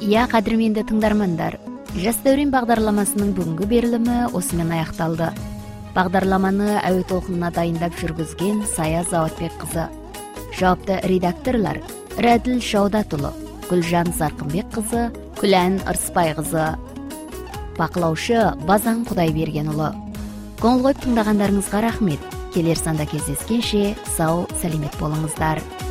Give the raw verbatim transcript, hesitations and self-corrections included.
Я кадырменде тыңдармандар, Жас дәурен бағдарламасының бүгінгі берілімі осымен аяқталды. Бағдарламаны әуе толқынына дайындап жүргізген Сая Заватбек қызы. Жауапты редакторлар Рәділ Шаудатұлы, Гүлжан Зарқынбек қызы, Күлән Ырыспай қызы. Бақылаушы Базан Құдайбергенұлы. Көңіл қойып тыңдағандарыңызға рахмет. Келер санда кездескенше сау, сәлемет болыңыздар.